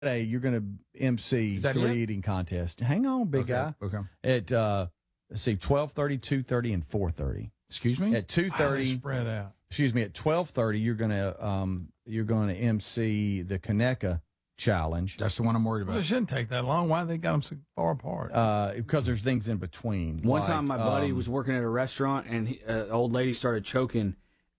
you're going to MC 3 eating contests. Hang on, big guy. Okay. At let's see, 12:30, 2:30, and 4:30. Excuse me. At 2:30, spread out. Excuse me. At 12:30, you're going to MC the Conecuh Challenge. That's the one I'm worried about. Well, it shouldn't take that long. Why they got them so far apart? Because there's things in between. One time, my buddy was working at a restaurant, and an old lady started choking.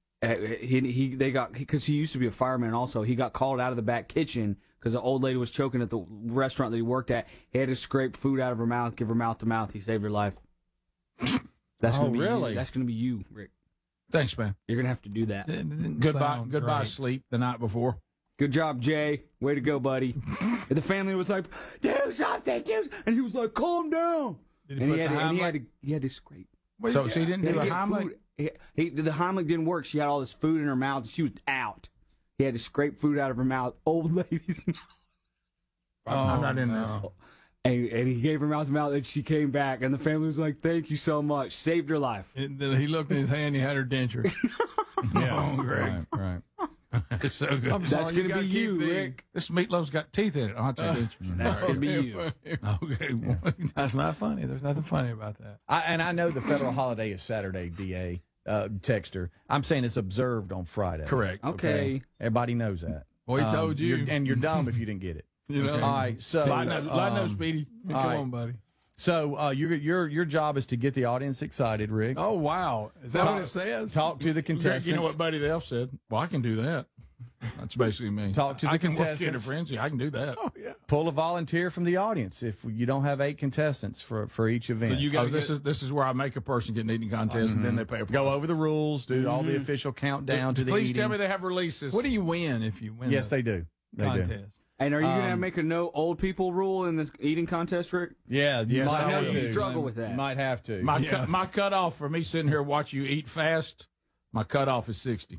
Because he used to be a fireman. Also, he got called out of the back kitchen because the old lady was choking at the restaurant that he worked at. He had to scrape food out of her mouth, give her mouth to mouth. He saved her life. That's gonna be really? You. That's going to be you, Rick. Thanks, man. You're going to have to do that. Goodbye, sleep the night before. Good job, Jay. Way to go, buddy. And the family was like, do something, and he was like, calm down. Did he he had to scrape. So he didn't do a Heimlich? The Heimlich didn't work. She had all this food in her mouth, and she was out. He had to scrape food out of her mouth. Old lady's mouth. I'm not in there. And he gave her mouth to mouth, and she came back, and the family was like, thank you so much. Saved her life. He looked in his hand, he had her denture. Yeah, Greg. Right. It's so good. That's going to be you, Rick. This meatloaf's got teeth in it. I'll take it. That's going to be you. Okay. That's not funny. There's nothing funny about that. I know the federal holiday is Saturday, DA, Texter. I'm saying it's observed on Friday. Correct. Okay. Everybody knows that. Well, he told you. And you're dumb if you didn't get it. You know? All right, so Line up, Speedy. Come on, buddy. So your job is to get the audience excited, Rick. Oh, wow. Is that what it says? Talk to the contestants. You know what Buddy the Elf said? Well, I can do that. That's basically me. Talk to the I can contestants. work in a frenzy. I can do that. Oh, yeah. Pull a volunteer from the audience if you don't have 8 contestants for each event. So you got this is where I make a person get an eating contest, and then they pay a price. Go over the rules, do all the official countdown to the Please eating. tell me they have releases. What do you win if you win? Yes, they do. They contest? do. And are you going to make a no old people rule in this eating contest, Rick? Yeah, you might I know have you to. struggle with that. You might have to. My cutoff for me sitting here watching you eat fast, my cutoff is 60.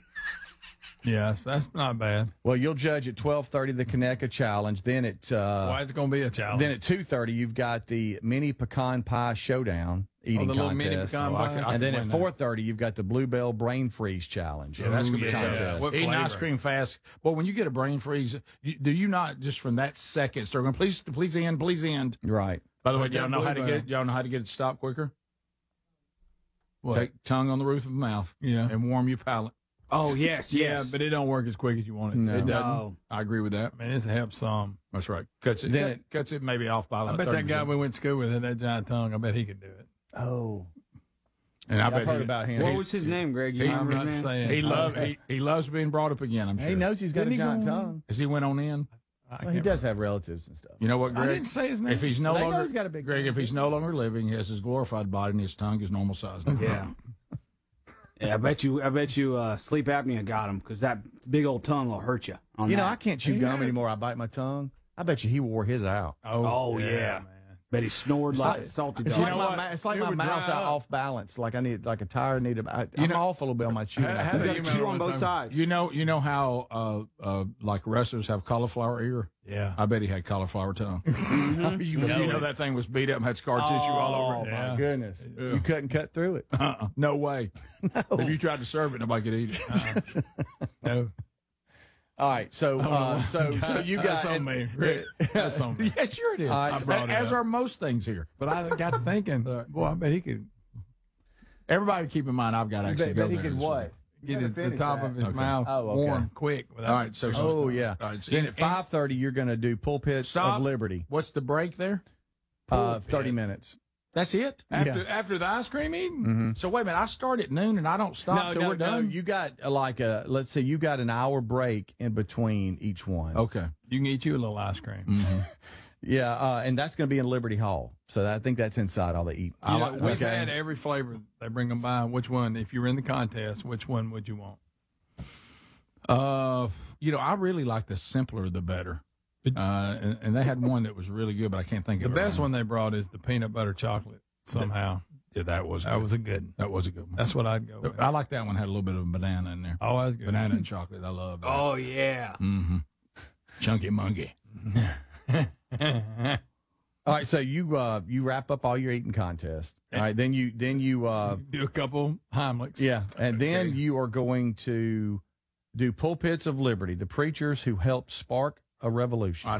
Yeah, that's not bad. Well, you'll judge at 12:30 the Conecuh Challenge. Then at Why is it going to be a challenge? Then at 2:30 you've got the mini pecan pie showdown eating the little contest. mini pecan pie? And then at 4:30 you've got the Bluebell brain freeze challenge. Yeah, that's going to be a contest. challenge. What Eating flavor? ice cream fast. Well, when you get a brain freeze, do you not just from that second start going, please end. Right. By the way, y'all know how to get it stopped quicker? What? Take tongue on the roof of the mouth. Yeah. And warm your palate. Oh, yes. Yeah, but it don't work as quick as you want it to. No. It doesn't. No. I agree with that. I mean, it helps some. That's right. Cuts it maybe off by I like bet 30%. that guy we went to school with had that giant tongue. I bet he could do it. Oh. And I've heard about him. What was his name, Greg? You I'm remember not his name? saying. He loves being brought up again, I'm sure. He knows he's got a giant tongue. As he went on in. Well, he does have relatives and stuff. You know what, Greg? I didn't say his name. If he's no They know longer he's got a big Greg, tongue, if he's no longer living, he has his glorified body and his tongue is normal size now. Yeah. Yeah, I bet you sleep apnea got him because that big old tongue will hurt you. You know, I can't chew gum anymore. I bite my tongue. I bet you he wore his out. Oh, yeah. man. Bet he snored like a salty It's dog. like my mouth's off balance. Like I need like a tire. I'm off a little bit on my chewing. How do You you got to chew on both sides. You know how like wrestlers have cauliflower ear? Yeah. I bet he had cauliflower tongue. You You know know it. that thing was beat up and had scar tissue all over it. Oh, Yeah. my goodness. You couldn't cut through it. No way. If you tried to serve it, nobody could eat it. No. All right. So you got. That's on me. Rick. That's on me. Yeah, sure it is. I brought it As up. are most things here. But I got to thinking, boy, I bet he could Everybody keep in mind I've got to actually go he there. could as what? get gotta the finish top that. of his Okay. mouth Oh, okay. warm quick. well. All right. So Oh yeah. All right, so Then at 5:30 you're going to do pulpits Stop. of liberty. What's the break there? 30 minutes. That's it? After the ice cream eating? So wait a minute. I start at noon and I don't stop till we're done? You got let's say you got an hour break in between each one. Okay. You can eat you a little ice cream. Yeah, and that's going to be in Liberty Hall. So I think that's inside all the eat. You know, we've Okay. had every flavor. They bring them by. Which one, if you were in the contest, which one would you want? I really like the simpler the better. And they had one that was really good, but I can't think The of it. best right one they brought is the peanut butter chocolate. Somehow, now. Yeah, that was that was a good one. That was a good one. That's what I'd go with. I like that one. Had a little bit of banana in there. Oh, that's good. Banana and chocolate. I love that. Oh, yeah. Chunky monkey. All right, so you wrap up all your eating contests. All right, then you do a couple Heimlichs. yeah, and then you are going to do pulpits of liberty, the preachers who helped spark a revolution.